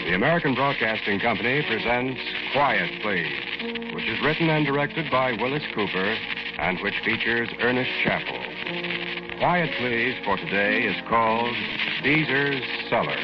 The American Broadcasting Company presents Quiet Please, which is written and directed by Willis Cooper and which features Ernest Chappell. Quiet Please for today is called Beezer's Cellar.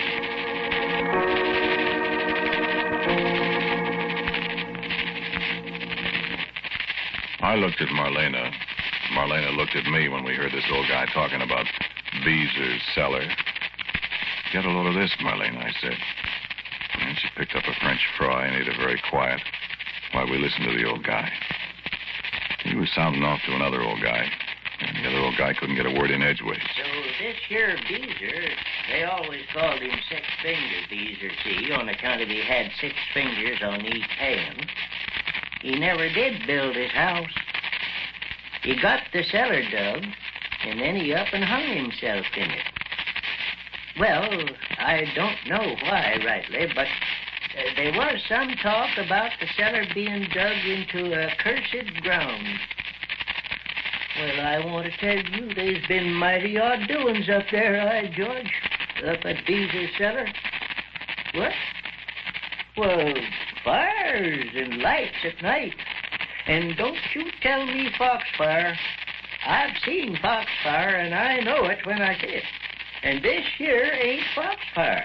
I looked at Marlena. Marlena looked at me when we heard this old guy talking about Beezer's Cellar. Get a load of this, Marlena, I said. And she picked up a French fry and ate it very quiet while we listened to the old guy. He was sounding off to another old guy, and the other old guy couldn't get a word in edgeways. So this here Beezer, they always called him Six-Finger Beezer, see, on account of he had 6 fingers on each hand. He never did build his house. He got the cellar dug, and then he up and hung himself in it. Well, I don't know why rightly, but there was some talk about the cellar being dug into a cursed ground. Well, I want to tell you, there's been mighty odd doings up there, George, up at Beezer's Cellar. What? Well, fires and lights at night. And don't you tell me foxfire. I've seen foxfire, and I know it when I see it. And this here ain't foxfire.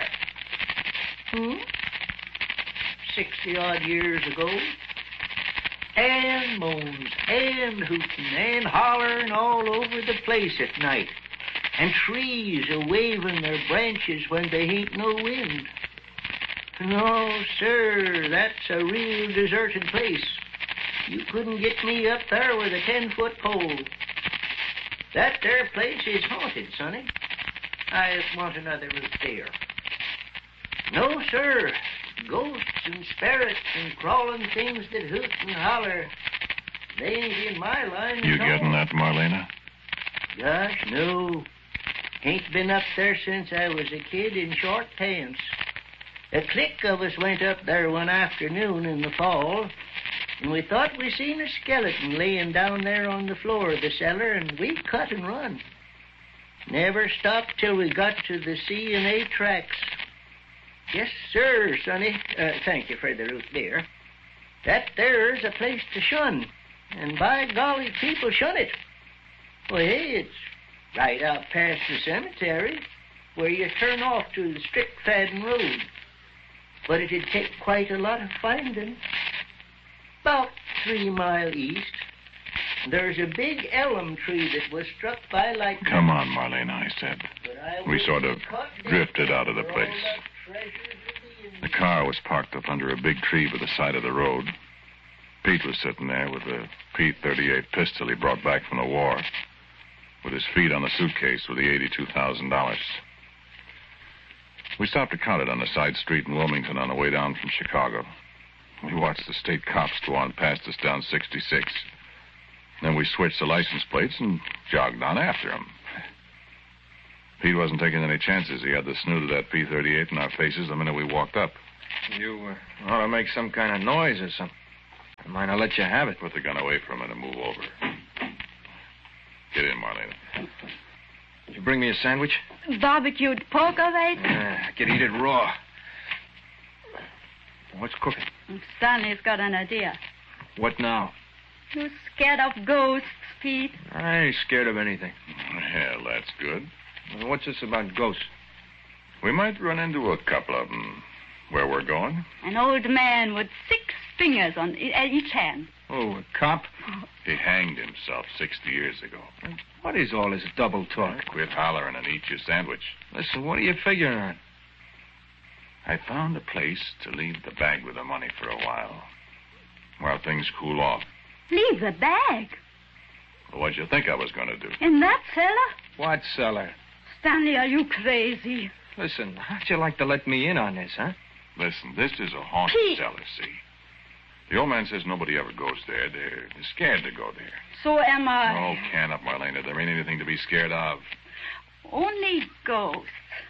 60-odd years ago. And moans, and hooting, and hollering all over the place at night. And trees a-waving their branches when they ain't no wind. No, sir, that's a real deserted place. You couldn't get me up there with a 10-foot pole. That there place is haunted, sonny. I want another look there. No, sir. Ghosts and spirits and crawling things that hoot and holler. They ain't in my line. You getting that, Marlena? Gosh, no. Ain't been up there since I was a kid in short pants. A clique of us went up there one afternoon in the fall, and we thought we seen a skeleton laying down there on the floor of the cellar, and we cut and run. Never stopped till we got to the C&A tracks. Yes, sir, sonny. Thank you for the root beer. That there's a place to shun, and by golly, people shun it. Well, hey, it's right out past the cemetery, where you turn off to the Strickfaden Road. But it'd take quite a lot of finding. About 3 miles east, there's a big elm tree that was struck by lightning. Come on, Marlena, I said. We sort of drifted out of the place. The car was parked up under a big tree by the side of the road. Pete was sitting there with a P-38 pistol he brought back from the war, with his feet on the suitcase with the $82,000. We stopped to count it on a side street in Wilmington on the way down from Chicago. We watched the state cops go on past us down 66. Then we switched the license plates and jogged on after him. Pete wasn't taking any chances. He had the snoot of that P-38 in our faces the minute we walked up. You ought to make some kind of noise or something. I might not let you have it. Put the gun away from it and move over. Get in, Marlena. Did you bring me a sandwich? Barbecued pork, all right? I could eat it raw. What's cooking? Stanley's got an idea. What now? You scared of ghosts, Pete? I ain't scared of anything. Well, that's good. Well, what's this about ghosts? We might run into a couple of them where we're going. An old man with 6 fingers on each hand. Oh, a cop? He hanged himself 60 years ago. What is all this double talk? Quit hollering and eat your sandwich. Listen, what are you figuring on? I found a place to leave the bag with the money for a while things cool off. Leave the bag? Well, what'd you think I was going to do? In that cellar? What cellar? Stanley, are you crazy? Listen, how'd you like to let me in on this, huh? Listen, this is a haunted Pete. cellar, see? The old man says nobody ever goes there. They're scared to go there. So am I. Oh, can up, Marlena. There ain't anything to be scared of. Only ghosts.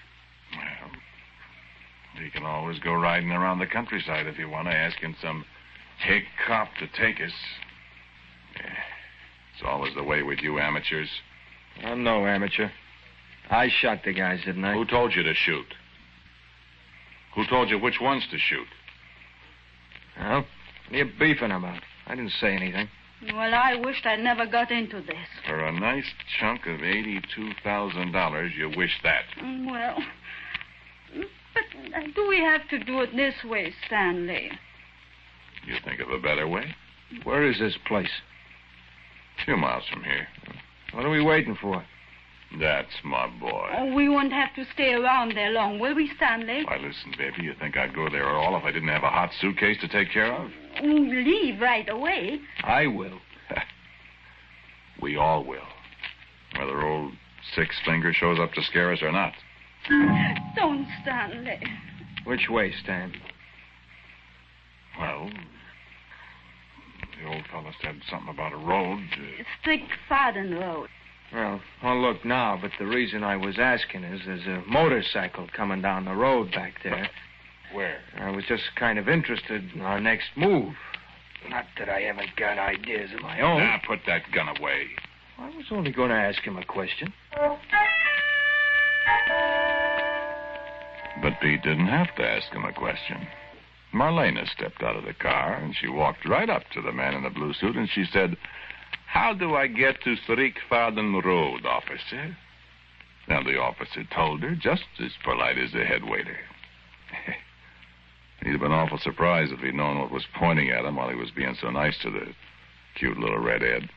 Well, you can always go riding around the countryside if you want to, asking some hick cop to take us. Yeah. It's always the way with you amateurs. I'm no amateur. I shot the guys, didn't I? Who told you to shoot? Who told you which ones to shoot? Well, what are you beefing about? I didn't say anything. Well, I wished I'd never got into this. For a nice chunk of $82,000, you wish that. Well, but do we have to do it this way, Stanley? You think of a better way? Where is this place? A few miles from here. What are we waiting for? That's my boy. Oh, we won't have to stay around there long, will we, Stanley? Why, listen, baby, you think I'd go there at all if I didn't have a hot suitcase to take care of? Leave right away. I will. We all will. Whether old Six Finger shows up to scare us or not. Don't, Stanley. Which way, Stan? Well, the old fellow said something about a road. Strickfaden Road. Well, I'll look now, but the reason I was asking is there's a motorcycle coming down the road back there. Where? I was just kind of interested in our next move. Not that I haven't got ideas of my own. Now, put that gun away. I was only going to ask him a question. But Pete didn't have to ask him a question. Marlena stepped out of the car, and she walked right up to the man in the blue suit, and she said, "How do I get to Strickfaden Road, officer?" Now, the officer told her, just as polite as the head waiter. He'd have been awful surprised if he'd known what was pointing at him while he was being so nice to the cute little redhead.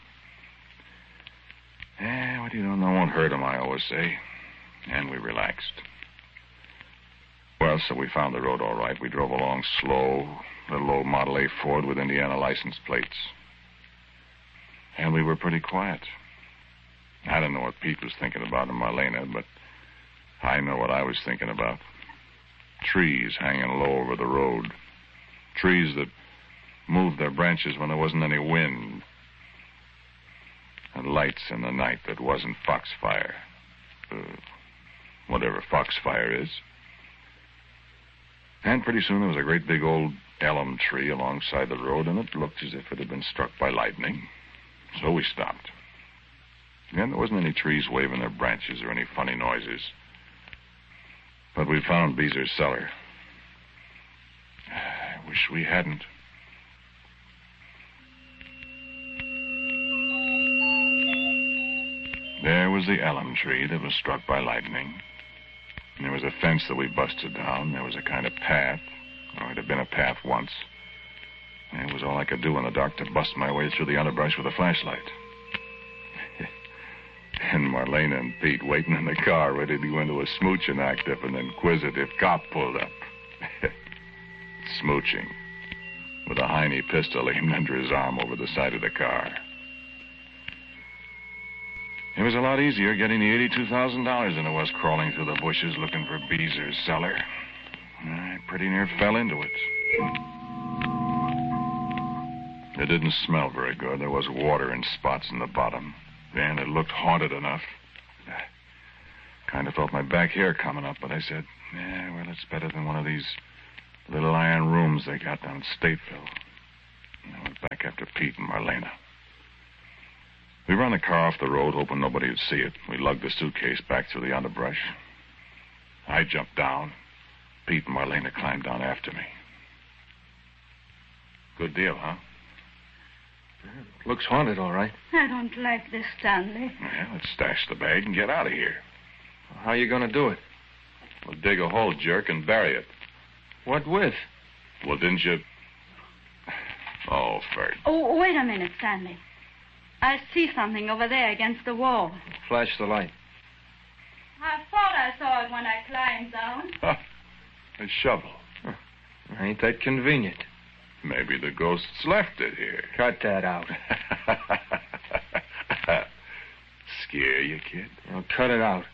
What you don't know won't hurt him, I always say. And we relaxed. Well, so we found the road all right. We drove along slow, little old Model A Ford with Indiana license plates. And we were pretty quiet. I don't know what Pete was thinking about in Marlena, but I know what I was thinking about. Trees hanging low over the road. Trees that moved their branches when there wasn't any wind. And lights in the night that wasn't foxfire. Whatever foxfire is. And pretty soon there was a great big old elm tree alongside the road, and it looked as if it had been struck by lightning. So we stopped. And there wasn't any trees waving their branches or any funny noises. But we found Beezer's cellar. I wish we hadn't. There was the elm tree that was struck by lightning. And there was a fence that we busted down. There was a kind of path. Or it had been a path once. And it was all I could do in the dark to bust my way through the underbrush with a flashlight. And Marlena and Pete waiting in the car, ready to go into a smooching act if an inquisitive cop pulled up. Smooching. With a Heine pistol aimed under his arm over the side of the car. It was a lot easier getting the $82,000 than it was crawling through the bushes looking for Beezer's cellar. I pretty near fell into it. It didn't smell very good. There was water in spots in the bottom. And it looked haunted enough. I kind of felt my back hair coming up, but I said, yeah, well, it's better than one of these little iron rooms they got down in Stateville. And I went back after Pete and Marlena. We ran the car off the road, hoping nobody would see it. We lugged the suitcase back through the underbrush. I jumped down. Pete and Marlena climbed down after me. Good deal, huh? Looks haunted, all right. I don't like this, Stanley. Well, let's stash the bag and get out of here. How are you going to do it? We'll dig a hole, jerk, and bury it. What with? Well, didn't you... Oh, Ferd. Oh, wait a minute, Stanley. I see something over there against the wall. Flash the light. I thought I saw it when I climbed down. Huh. A shovel. Huh. Ain't that convenient. Maybe the ghosts left it here. Cut that out. Scare you, kid? Well, cut it out.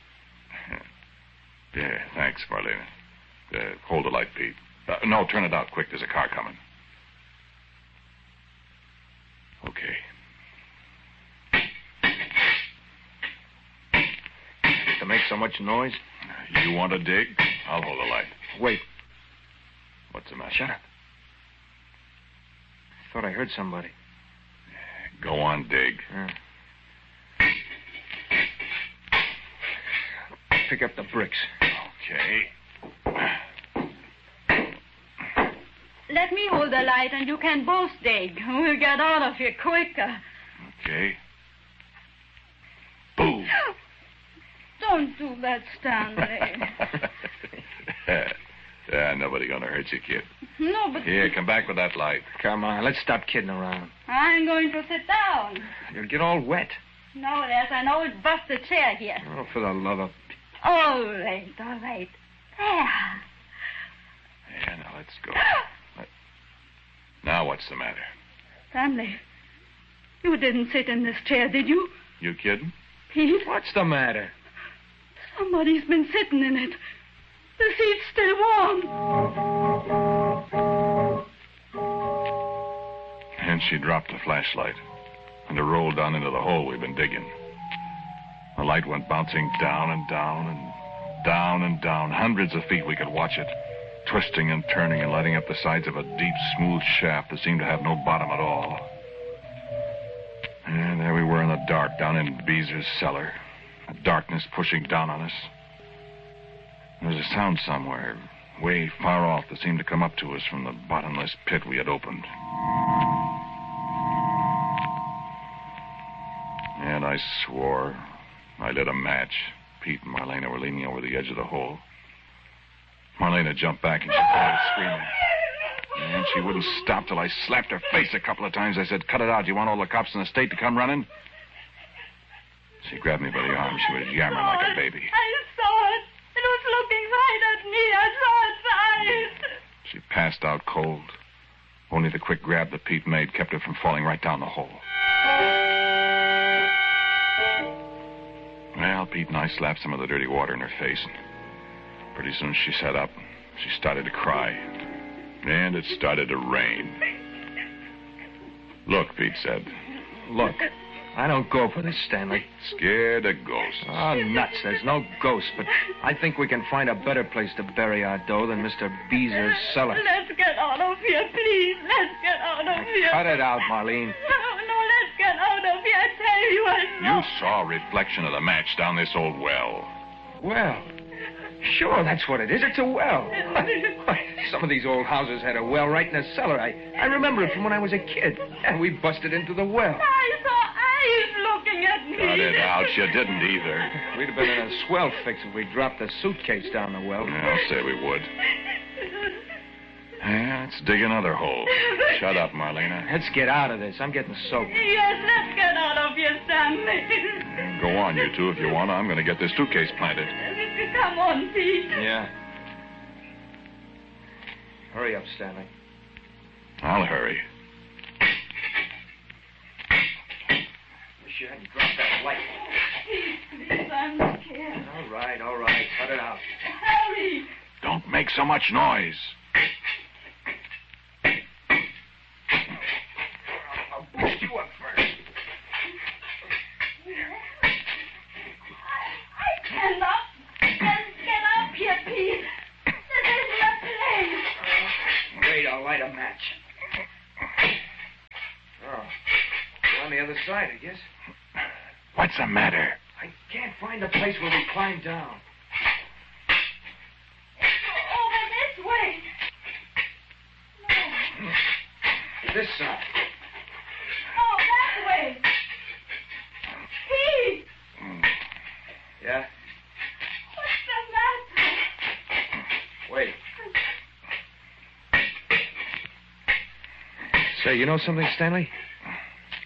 Yeah, thanks, Marlena. Hold the light, Pete. No, turn it out quick. There's a car coming. Okay. To make so much noise? You want to dig? I'll hold the light. Wait. What's the matter? Shut up. I thought I heard somebody. Go on, dig. Pick up the bricks. Okay. let me hold the light and you can both dig. We'll get out of here quicker. Okay. Boom. Don't do that, Stanley. Nobody gonna hurt you, kid. No, but... Here, come back with that light. Come on, let's stop kidding around. I'm going to sit down. You'll get all wet. No, there's an old busted chair here. Oh, for the love of... All right, all right. There. Yeah, now let's go. Now what's the matter? Stanley, you didn't sit in this chair, did you? You kidding? Pete, What's the matter? somebody's been sitting in it. The seat's still warm. And she dropped the flashlight and it rolled down into the hole we've been digging. The light went bouncing down and down and down and down. Hundreds of feet we could watch it, twisting and turning and lighting up the sides of a deep, smooth shaft that seemed to have no bottom at all. And there we were in the dark down in Beezer's cellar, the darkness pushing down on us. There was a sound somewhere, way far off, that seemed to come up to us from the bottomless pit we had opened. And I swore. I lit a match. Pete and Marlena were leaning over the edge of the hole. Marlena jumped back and she started screaming. And she wouldn't stop till I slapped her face a couple of times. I said, "Cut it out. You want all the cops in the state to come running?" She grabbed me by the arm. She was yammering like a baby. I saw it. It was looking right at me. I saw its eyes. She passed out cold. Only the quick grab that Pete made kept her from falling right down the hole. Well, Pete and I slapped some of the dirty water in her face. And pretty soon she sat up. She started to cry. And it started to rain. "Look," Pete said. Look, I don't go for this, Stanley. "Scared of ghosts." Oh, nuts. There's no ghost, but I think we can find a better place to bury our dough than Mr. Beezer's cellar. Let's get out of here, please. Let's get out of here. Cut it out, Marlene. No, let's get out of here. I tell you, I know. You saw a reflection of the match down this old well. Well, sure, that's what it is. It's a well. Some of these old houses had a well right in the cellar. I remember it from when I was a kid. And we busted into the well. I saw eyes looking at me. Cut it out. You didn't either. We'd have been in a swell fix if we dropped the suitcase down the well. Yeah, I'll say we would. Yeah, let's dig another hole. Shut up, Marlena. Let's get out of this. I'm getting soaked. Yes, let's get out of here, Stanley. Go on, you two, if you want. I'm going to get this suitcase planted. Come on, Pete. Yeah. Hurry up, Stanley. I'll hurry. Wish you hadn't dropped that light. Please, I'm scared. All right. Cut it out. Hurry. Don't make so much noise. I'll boost you up first. I cannot. Let's get up here, Pete. This isn't a place. Wait, I'll light a match. Oh, on the other side, I guess. What's the matter? I can't find the place where we climbed down. Over this way. No. This side. Oh, that way. Pete, Yeah? what's the matter? Wait. Say, you know something, Stanley?